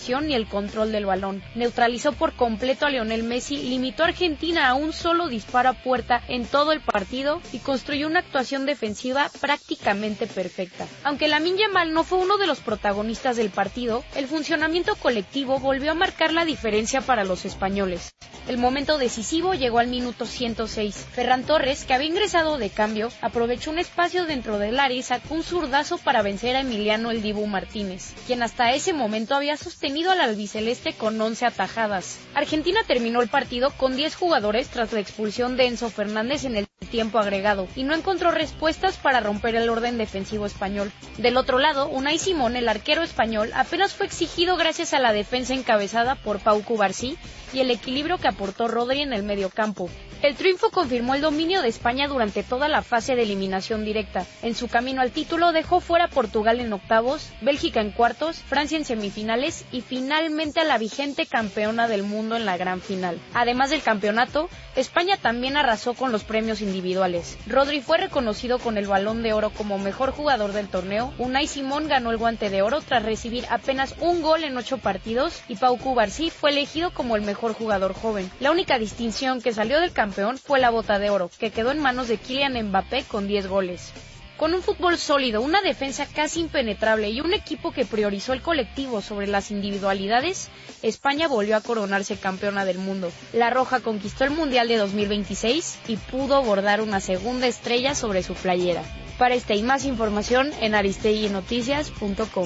y el control del balón. Neutralizó por completo a Lionel Messi, limitó a Argentina a un solo disparo a puerta en todo el partido y construyó una actuación defensiva prácticamente perfecta. Aunque Lamine Yamal no fue uno de los protagonistas del partido, el funcionamiento colectivo volvió a marcar la diferencia para los españoles. El momento decisivo llegó al minuto 106. Ferran Torres, que había ingresado de cambio, aprovechó un espacio dentro del área y sacó un zurdazo para vencer a Emiliano el Dibu Martínez, quien hasta ese momento había sostenido al albiceleste con 11 atajadas. Argentina terminó el partido con 10 jugadores tras la expulsión de Enzo Fernández en el tiempo agregado y no encontró respuestas para romper el orden defensivo español. Del otro lado, Unai Simón, el arquero español, apenas fue exigido gracias a la defensa encabezada por Pau Cubarsí y el equilibrio que aportó Rodri en el mediocampo. El triunfo confirmó el dominio de España durante toda la fase de eliminación directa. En su camino al título dejó fuera a Portugal en octavos, Bélgica en cuartos, Francia en semifinales y finalmente a la vigente campeona del mundo en la gran final. Además del campeonato, España también arrasó con los premios individuales. Rodri fue reconocido con el Balón de Oro como mejor jugador del torneo, Unai Simón ganó el Guante de Oro tras recibir apenas un gol en 8 partidos y Pau Cubarsí fue elegido como el mejor jugador joven. La única distinción que salió del campeón fue la Bota de Oro, que quedó en manos de Kylian Mbappé con 10 goles. Con un fútbol sólido, una defensa casi impenetrable y un equipo que priorizó el colectivo sobre las individualidades, España volvió a coronarse campeona del mundo. La Roja conquistó el Mundial de 2026 y pudo bordar una segunda estrella sobre su playera. Para esta y más información en aristeguinoticias.com.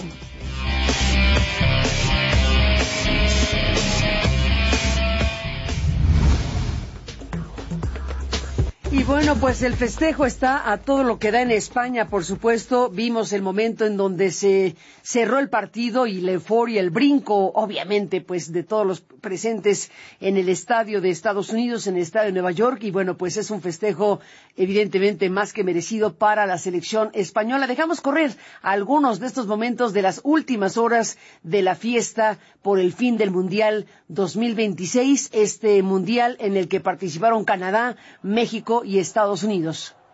Y bueno, pues el festejo está a todo lo que da en España, por supuesto. Vimos el momento en donde se cerró el partido y la euforia, el brinco, obviamente, pues de todos los presentes en el estadio de Estados Unidos, en el estadio de Nueva York. Y bueno, pues es un festejo evidentemente más que merecido para la selección española. Dejamos correr algunos de estos momentos de las últimas horas de la fiesta por el fin del Mundial 2026, este Mundial en el que participaron Canadá, México y Estados Unidos.